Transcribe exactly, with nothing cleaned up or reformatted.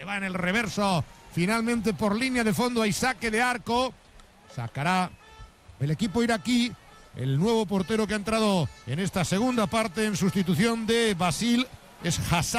va en el reverso. Finalmente por línea de fondo hay saque de arco. Sacará el equipo iraquí, el nuevo portero que ha entrado en esta segunda parte en sustitución de Basil es Hassan.